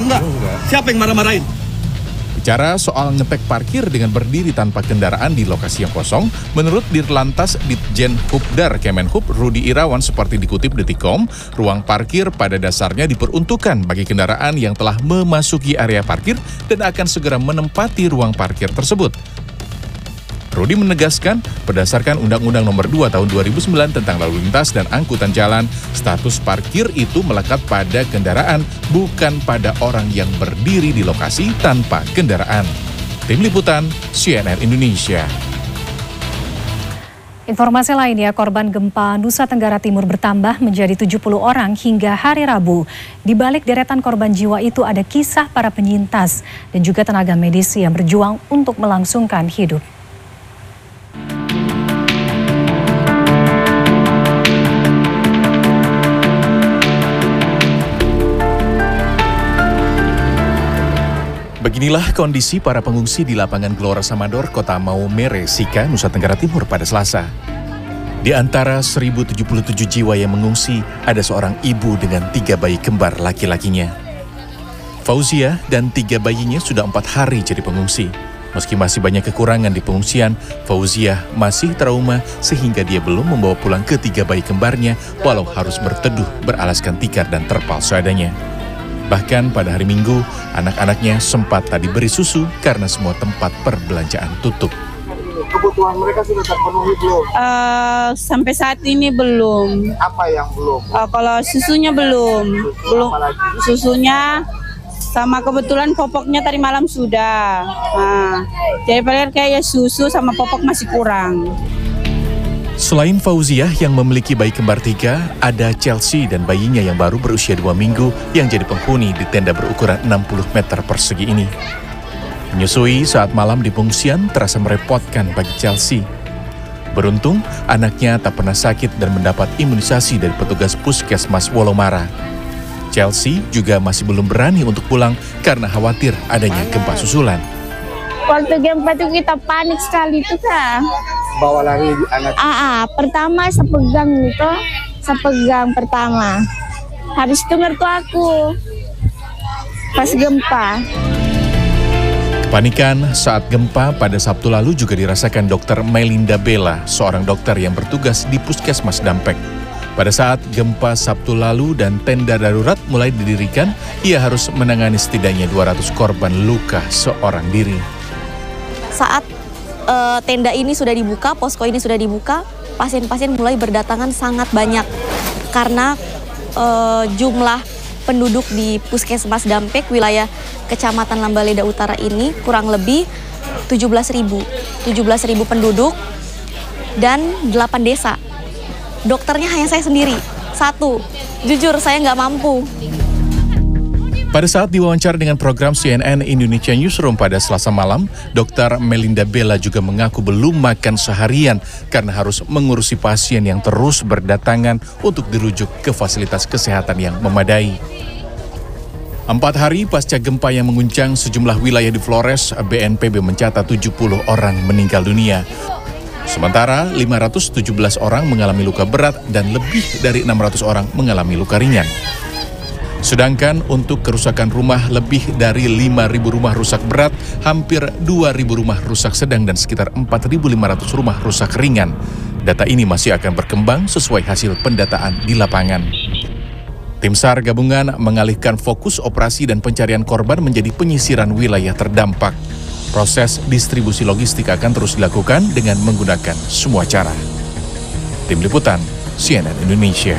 enggak? Siapa yang marah-marahin? Bicara soal ngetek parkir dengan berdiri tanpa kendaraan di lokasi yang kosong, menurut Dirlantas Ditjen Hubdar Kemenhub Rudi Irawan seperti dikutip Detikcom, ruang parkir pada dasarnya diperuntukkan bagi kendaraan yang telah memasuki area parkir dan akan segera menempati ruang parkir tersebut. Rudi menegaskan, berdasarkan Undang-Undang Nomor 2 Tahun 2009 tentang Lalu Lintas dan Angkutan Jalan, status parkir itu melekat pada kendaraan, bukan pada orang yang berdiri di lokasi tanpa kendaraan. Tim Liputan, CNN Indonesia. Informasi lainnya, korban gempa Nusa Tenggara Timur bertambah menjadi 70 orang hingga hari Rabu. Di balik deretan korban jiwa itu ada kisah para penyintas dan juga tenaga medis yang berjuang untuk melangsungkan hidup. Beginilah kondisi para pengungsi di lapangan Gelora Samador, Kota Maumere, Sika, Nusa Tenggara Timur pada Selasa. Di antara 1.077 jiwa yang mengungsi, ada seorang ibu dengan 3 bayi kembar laki-lakinya. Fauzia dan 3 bayinya sudah 4 hari jadi pengungsi. Meski masih banyak kekurangan di pengungsian, Fauzia masih trauma sehingga dia belum membawa pulang ke 3 bayi kembarnya walau harus berteduh beralaskan tikar dan terpal seadanya. Bahkan pada hari Minggu, anak-anaknya sempat tak diberi susu karena semua tempat perbelanjaan tutup. Kebutuhan mereka sudah terpenuhi belum? Sampai saat ini belum. Apa yang belum? Kalau susunya belum. Susunya sama kebetulan popoknya tadi malam sudah. Jadi paling kayak susu sama popok masih kurang. Selain Fauziah yang memiliki bayi kembar 3, ada Chelsea dan bayinya yang baru berusia 2 minggu yang jadi penghuni di tenda berukuran 60 meter persegi ini. Menyusui saat malam di pengungsian terasa merepotkan bagi Chelsea. Beruntung, anaknya tak pernah sakit dan mendapat imunisasi dari petugas puskesmas Wolomara. Chelsea juga masih belum berani untuk pulang karena khawatir adanya gempa susulan. Waktu gempa itu kita panik sekali itu kan. Bawa lari anak. Pertama sepegang pertama. Habis itu ngertu aku pas gempa. Kepanikan saat gempa pada Sabtu lalu juga dirasakan Dr. Melinda Bella, seorang dokter yang bertugas di Puskesmas Dampek. Pada saat gempa Sabtu lalu dan tenda darurat mulai didirikan, ia harus menangani setidaknya 200 korban luka seorang diri. Saat tenda ini sudah dibuka, posko ini sudah dibuka, pasien-pasien mulai berdatangan sangat banyak karena jumlah penduduk di Puskesmas Dampek, wilayah Kecamatan Lambaleda Utara ini kurang lebih 17.000 penduduk dan 8 desa. Dokternya hanya saya sendiri, 1. Jujur saya nggak mampu. Pada saat diwawancara dengan program CNN Indonesia Newsroom pada Selasa malam, Dr. Melinda Bella juga mengaku belum makan seharian karena harus mengurusi pasien yang terus berdatangan untuk dirujuk ke fasilitas kesehatan yang memadai. 4 hari pasca gempa yang mengguncang sejumlah wilayah di Flores, BNPB mencatat 70 orang meninggal dunia. Sementara 517 orang mengalami luka berat dan lebih dari 600 orang mengalami luka ringan. Sedangkan untuk kerusakan rumah lebih dari 5.000 rumah rusak berat, hampir 2.000 rumah rusak sedang dan sekitar 4.500 rumah rusak ringan. Data ini masih akan berkembang sesuai hasil pendataan di lapangan. Tim SAR gabungan mengalihkan fokus operasi dan pencarian korban menjadi penyisiran wilayah terdampak. Proses distribusi logistik akan terus dilakukan dengan menggunakan semua cara. Tim Liputan, CNN Indonesia.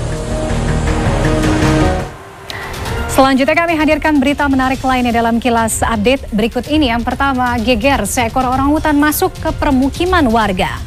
Selanjutnya kami hadirkan berita menarik lainnya dalam kilas update berikut ini. Yang pertama, geger seekor orangutan masuk ke permukiman warga.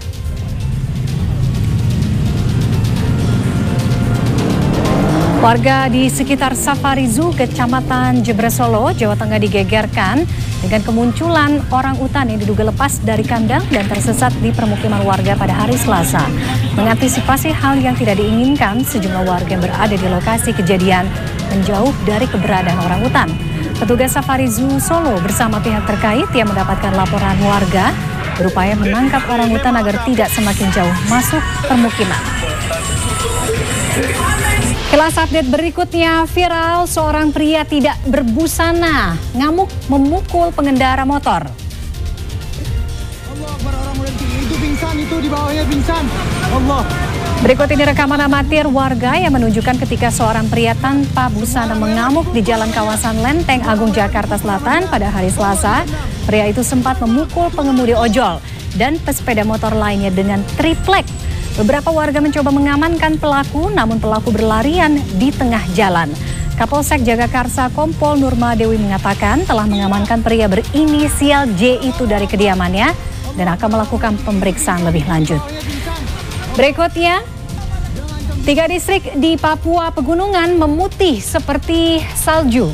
Warga di sekitar Safari Zoo, Kecamatan Jebresolo, Jawa Tengah digegerkan dengan kemunculan orangutan yang diduga lepas dari kandang dan tersesat di permukiman warga pada hari Selasa. Mengantisipasi hal yang tidak diinginkan, sejumlah warga yang berada di lokasi kejadian menjauh dari keberadaan orangutan. Petugas Safari Zoo Solo bersama pihak terkait yang mendapatkan laporan warga berupaya menangkap orangutan agar tidak semakin jauh masuk permukiman. Kelas update berikutnya viral, seorang pria tidak berbusana ngamuk memukul pengendara motor. Allah, orang itu pingsan, itu di bawahnya pingsan. Allah. Berikut ini rekaman amatir warga yang menunjukkan ketika seorang pria tanpa busana mengamuk di jalan kawasan Lenteng Agung Jakarta Selatan pada hari Selasa. Pria itu sempat memukul pengemudi ojol dan pesepeda motor lainnya dengan triplek. Beberapa warga mencoba mengamankan pelaku, namun pelaku berlarian di tengah jalan. Kapolsek Jagakarsa Kompol Nurma Dewi mengatakan telah mengamankan pria berinisial J itu dari kediamannya dan akan melakukan pemeriksaan lebih lanjut. Berikutnya, 3 distrik di Papua Pegunungan memutih seperti salju.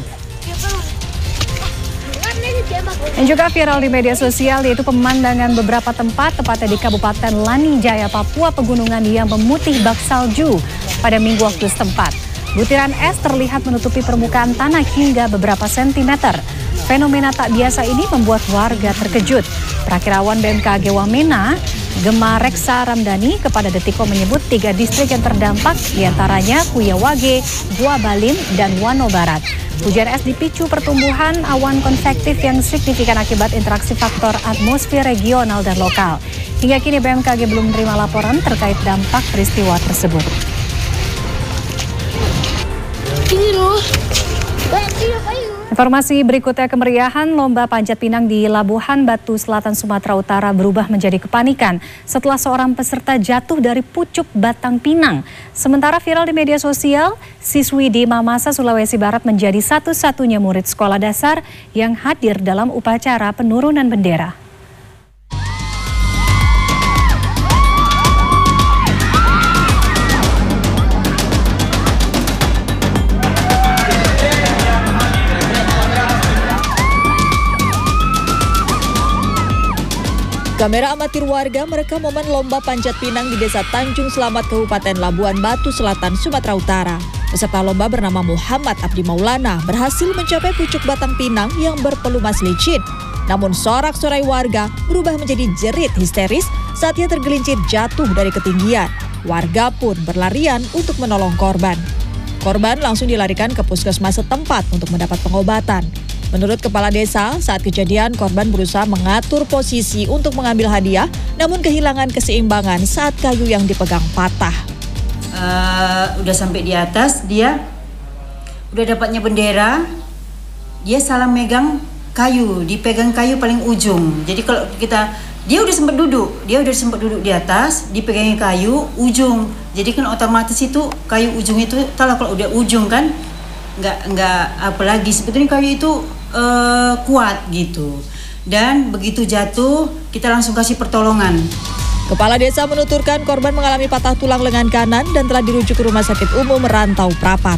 Yang juga viral di media sosial yaitu pemandangan beberapa tempat, tepatnya di Kabupaten Lanijaya, Papua Pegunungan yang memutih bak salju pada minggu waktu setempat. Butiran es terlihat menutupi permukaan tanah hingga beberapa sentimeter. Fenomena tak biasa ini membuat warga terkejut. Prakirawan BMKG Wamena, Gema Reksa Ramdhani kepada Detikkom menyebut 3 distrik yang terdampak diantaranya Kuyawage, Gua Balim, dan Wano Barat. Hujan es dipicu pertumbuhan awan konvektif yang signifikan akibat interaksi faktor atmosfer regional dan lokal. Hingga kini BMKG belum menerima laporan terkait dampak peristiwa tersebut. Informasi berikutnya, kemeriahan lomba panjat pinang di Labuhan Batu Selatan Sumatera Utara berubah menjadi kepanikan setelah seorang peserta jatuh dari pucuk batang pinang. Sementara viral di media sosial, siswi di Mamasa, Sulawesi Barat menjadi satu-satunya murid sekolah dasar yang hadir dalam upacara penurunan bendera. Kamera amatir warga merekam momen lomba panjat pinang di Desa Tanjung Selamat, Kabupaten Labuan Batu Selatan, Sumatera Utara. Peserta lomba bernama Muhammad Abdi Maulana berhasil mencapai pucuk batang pinang yang berpelumas licin. Namun sorak-sorai warga berubah menjadi jerit histeris saat ia tergelincir jatuh dari ketinggian. Warga pun berlarian untuk menolong korban. Korban langsung dilarikan ke puskesmas setempat untuk mendapat pengobatan. Menurut kepala desa, saat kejadian korban berusaha mengatur posisi untuk mengambil hadiah, namun kehilangan keseimbangan saat kayu yang dipegang patah. Udah sampai di atas, dia udah dapatnya bendera, dia salah megang kayu, dipegang kayu paling ujung. Jadi kalau dia udah sempat duduk di atas, dipegangin kayu ujung. Jadi kan otomatis itu kayu ujung itu, kalau udah ujung kan, nggak apalagi sebetulnya kayu itu kuat gitu. Dan begitu jatuh kita langsung kasih pertolongan. Kepala desa menuturkan korban mengalami patah tulang lengan kanan dan telah dirujuk ke Rumah Sakit Umum Rantau Prapat.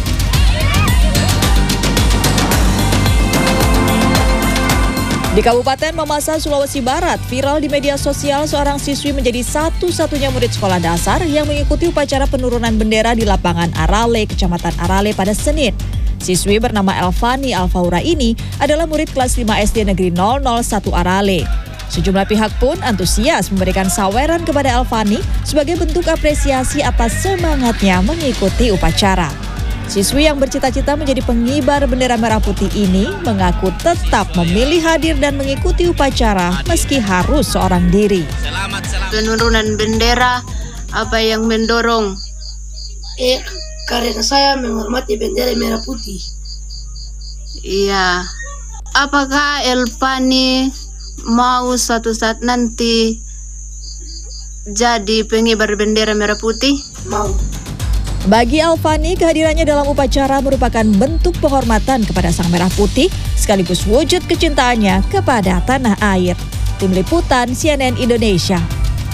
Di Kabupaten Mamasa, Sulawesi Barat, viral di media sosial seorang siswi menjadi satu-satunya murid sekolah dasar yang mengikuti upacara penurunan bendera di lapangan Arale, Kecamatan Arale pada Senin. Siswi bernama Elvani Alfaura ini adalah murid kelas 5 SD Negeri 001 Arale. Sejumlah pihak pun antusias memberikan saweran kepada Elvani sebagai bentuk apresiasi atas semangatnya mengikuti upacara. Siswi yang bercita-cita menjadi pengibar bendera merah putih ini mengaku tetap memilih hadir dan mengikuti upacara meski harus seorang diri. Penurunan bendera apa yang mendorong? Karena saya menghormati bendera merah putih. Iya. Apakah Elvani mau suatu saat nanti jadi pengibar bendera merah putih? Mau. Bagi Elvani, kehadirannya dalam upacara merupakan bentuk penghormatan kepada Sang Merah Putih sekaligus wujud kecintaannya kepada tanah air. Tim Liputan CNN Indonesia.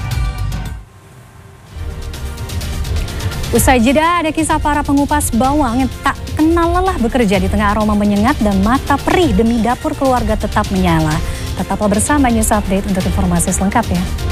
Usai jeda, ada kisah para pengupas bawang yang tak kenal lelah bekerja di tengah aroma menyengat dan mata perih demi dapur keluarga tetap menyala. Tetaplah bersama News Update untuk informasi selengkapnya.